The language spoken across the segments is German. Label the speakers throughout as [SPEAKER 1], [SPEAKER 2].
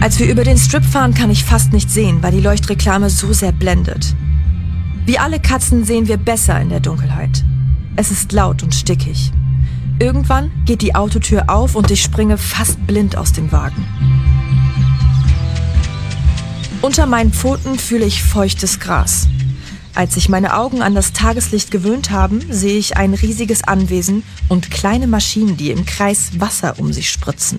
[SPEAKER 1] Als wir über den Strip fahren, kann ich fast nicht sehen, weil die Leuchtreklame so sehr blendet. Wie alle Katzen sehen wir besser in der Dunkelheit. Es ist laut und stickig. Irgendwann geht die Autotür auf und ich springe fast blind aus dem Wagen. Unter meinen Pfoten fühle ich feuchtes Gras. Als sich meine Augen an das Tageslicht gewöhnt haben, sehe ich ein riesiges Anwesen und kleine Maschinen, die im Kreis Wasser um sich spritzen.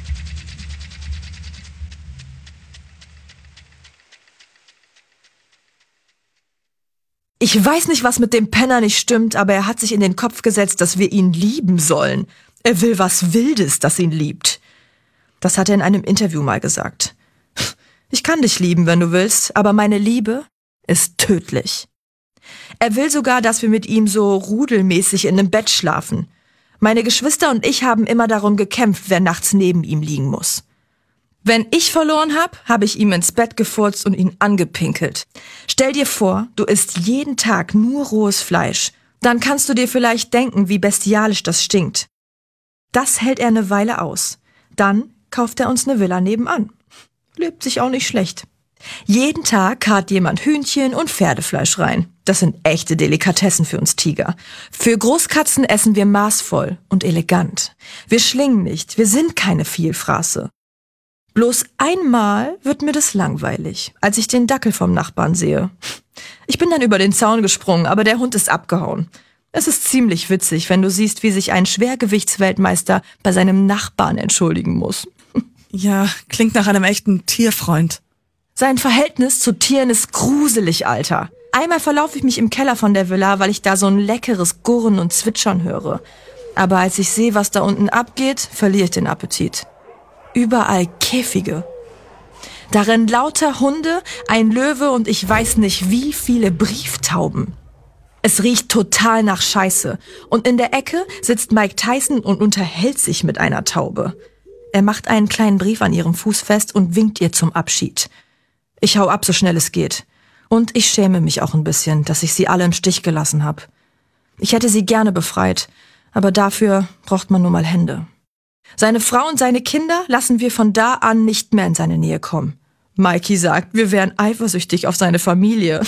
[SPEAKER 1] Ich weiß nicht, was mit dem Penner nicht stimmt, aber er hat sich in den Kopf gesetzt, dass wir ihn lieben sollen. Er will was Wildes, das ihn liebt. Das hat er in einem Interview mal gesagt. Ich kann dich lieben, wenn du willst, aber meine Liebe ist tödlich. Er will sogar, dass wir mit ihm so rudelmäßig in einem Bett schlafen. Meine Geschwister und ich haben immer darum gekämpft, wer nachts neben ihm liegen muss. Wenn ich verloren habe ich ihm ins Bett gefurzt und ihn angepinkelt. Stell dir vor, du isst jeden Tag nur rohes Fleisch. Dann kannst du dir vielleicht denken, wie bestialisch das stinkt. Das hält er eine Weile aus. Dann kauft er uns eine Villa nebenan. Lebt sich auch nicht schlecht. Jeden Tag karrt jemand Hühnchen und Pferdefleisch rein. Das sind echte Delikatessen für uns Tiger. Für Großkatzen essen wir maßvoll und elegant. Wir schlingen nicht, wir sind keine Vielfraße. Bloß einmal wird mir das langweilig, als ich den Dackel vom Nachbarn sehe. Ich bin dann über den Zaun gesprungen, aber der Hund ist abgehauen. Es ist ziemlich witzig, wenn du siehst, wie sich ein Schwergewichtsweltmeister bei seinem Nachbarn entschuldigen muss.
[SPEAKER 2] Ja, klingt nach einem echten Tierfreund.
[SPEAKER 1] Sein Verhältnis zu Tieren ist gruselig, Alter. Einmal verlaufe ich mich im Keller von der Villa, weil ich da so ein leckeres Gurren und Zwitschern höre. Aber als ich sehe, was da unten abgeht, verliere ich den Appetit. Überall Käfige. Da rennen lauter Hunde, ein Löwe und ich weiß nicht wie viele Brieftauben. Es riecht total nach Scheiße. Und in der Ecke sitzt Mike Tyson und unterhält sich mit einer Taube. Er macht einen kleinen Brief an ihrem Fuß fest und winkt ihr zum Abschied. Ich hau ab, so schnell es geht. Und ich schäme mich auch ein bisschen, dass ich sie alle im Stich gelassen habe. Ich hätte sie gerne befreit, aber dafür braucht man nur mal Hände. Seine Frau und seine Kinder lassen wir von da an nicht mehr in seine Nähe kommen. Mikey sagt, wir wären eifersüchtig auf seine Familie.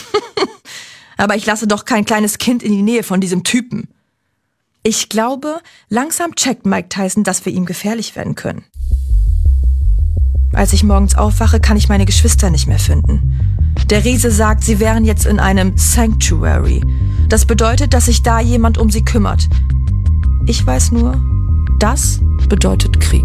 [SPEAKER 1] Aber ich lasse doch kein kleines Kind in die Nähe von diesem Typen. Ich glaube, langsam checkt Mike Tyson, dass wir ihm gefährlich werden können. Als ich morgens aufwache, kann ich meine Geschwister nicht mehr finden. Der Riese sagt, sie wären jetzt in einem Sanctuary. Das bedeutet, dass sich da jemand um sie kümmert. Ich weiß nur, das bedeutet Krieg.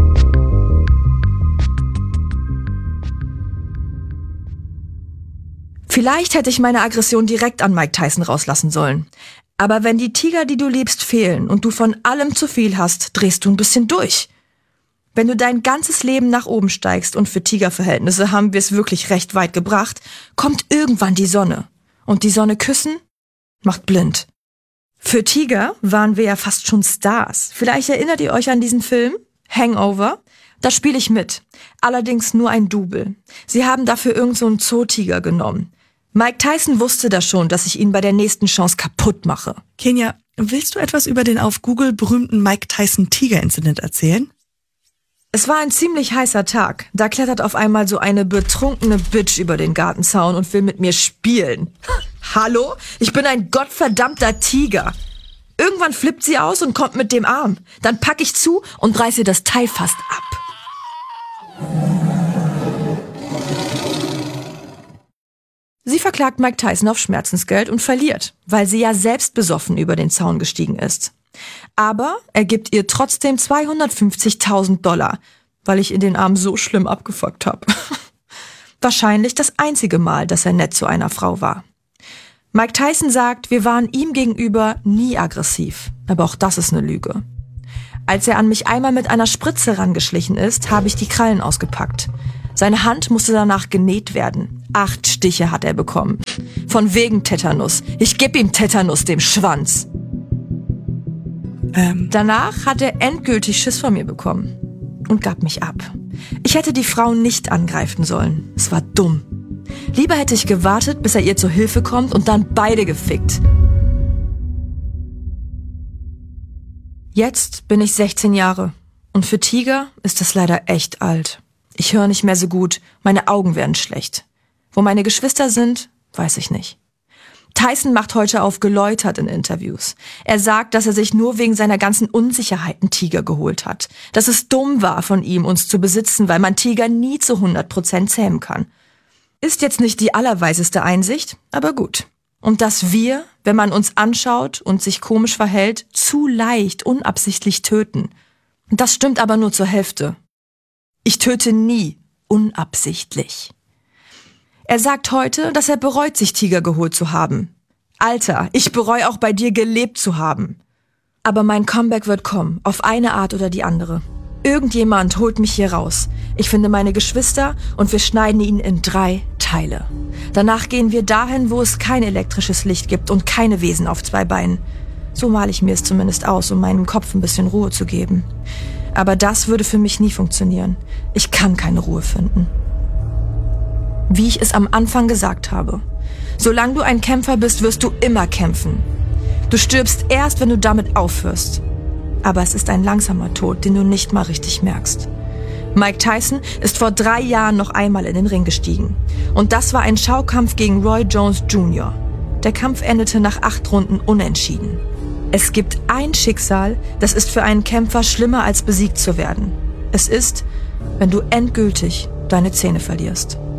[SPEAKER 1] Vielleicht hätte ich meine Aggression direkt an Mike Tyson rauslassen sollen. Aber wenn die Tiger, die du liebst, fehlen und du von allem zu viel hast, drehst du ein bisschen durch. Wenn du dein ganzes Leben nach oben steigst, und für Tigerverhältnisse haben wir es wirklich recht weit gebracht, kommt irgendwann die Sonne. Und die Sonne küssen macht blind. Für Tiger waren wir ja fast schon Stars. Vielleicht erinnert ihr euch an diesen Film? Hangover? Da spiele ich mit. Allerdings nur ein Double. Sie haben dafür irgend so einen Zootiger genommen. Mike Tyson wusste da schon, dass ich ihn bei der nächsten Chance kaputt mache.
[SPEAKER 2] Kenia, willst du etwas über den auf Google berühmten Mike Tyson Tiger-Incident erzählen?
[SPEAKER 1] Es war ein ziemlich heißer Tag. Da klettert auf einmal so eine betrunkene Bitch über den Gartenzaun und will mit mir spielen. Hallo? Ich bin ein gottverdammter Tiger. Irgendwann flippt sie aus und kommt mit dem Arm. Dann pack ich zu und reiß ihr das Teil fast ab. Sie verklagt Mike Tyson auf Schmerzensgeld und verliert, weil sie ja selbst besoffen über den Zaun gestiegen ist. Aber er gibt ihr trotzdem $250.000, weil ich in den Arm so schlimm abgefuckt habe. Wahrscheinlich das einzige Mal, dass er nett zu einer Frau war. Mike Tyson sagt, wir waren ihm gegenüber nie aggressiv. Aber auch das ist eine Lüge. Als er an mich einmal mit einer Spritze rangeschlichen ist, habe ich die Krallen ausgepackt. Seine Hand musste danach genäht werden. 8 Stiche hat er bekommen. Von wegen Tetanus. Ich geb ihm Tetanus, dem Schwanz. Danach hat er endgültig Schiss vor mir bekommen und gab mich ab. Ich hätte die Frau nicht angreifen sollen. Es war dumm. Lieber hätte ich gewartet, bis er ihr zur Hilfe kommt und dann beide gefickt. Jetzt bin ich 16 Jahre und für Tiger ist das leider echt alt. Ich höre nicht mehr so gut, meine Augen werden schlecht. Wo meine Geschwister sind, weiß ich nicht. Tyson macht heute auf geläutert in Interviews. Er sagt, dass er sich nur wegen seiner ganzen Unsicherheiten Tiger geholt hat. Dass es dumm war von ihm, uns zu besitzen, weil man Tiger nie zu 100% zähmen kann. Ist jetzt nicht die allerweiseste Einsicht, aber gut. Und dass wir, wenn man uns anschaut und sich komisch verhält, zu leicht unabsichtlich töten. Das stimmt aber nur zur Hälfte. Ich töte nie unabsichtlich. Er sagt heute, dass er bereut, sich Tiger geholt zu haben. Alter, ich bereue auch bei dir gelebt zu haben. Aber mein Comeback wird kommen, auf eine Art oder die andere. Irgendjemand holt mich hier raus. Ich finde meine Geschwister und wir schneiden ihn in 3 Teile. Danach gehen wir dahin, wo es kein elektrisches Licht gibt und keine Wesen auf 2 Beinen. So male ich mir es zumindest aus, um meinem Kopf ein bisschen Ruhe zu geben. Aber das würde für mich nie funktionieren. Ich kann keine Ruhe finden. Wie ich es am Anfang gesagt habe. Solange du ein Kämpfer bist, wirst du immer kämpfen. Du stirbst erst, wenn du damit aufhörst. Aber es ist ein langsamer Tod, den du nicht mal richtig merkst. Mike Tyson ist vor 3 Jahren noch einmal in den Ring gestiegen. Und das war ein Schaukampf gegen Roy Jones Jr. Der Kampf endete nach 8 Runden unentschieden. Es gibt ein Schicksal, das ist für einen Kämpfer schlimmer als besiegt zu werden. Es ist, wenn du endgültig deine Zähne verlierst.